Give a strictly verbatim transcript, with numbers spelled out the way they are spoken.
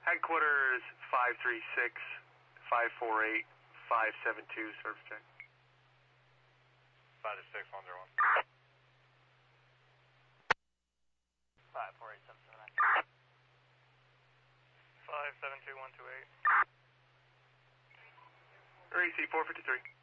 Headquarters five three six, five four eight, five seven two, service check. five six one zero one. five four eight seven seven nine. five seven two one two eight. R A C four fifty-three.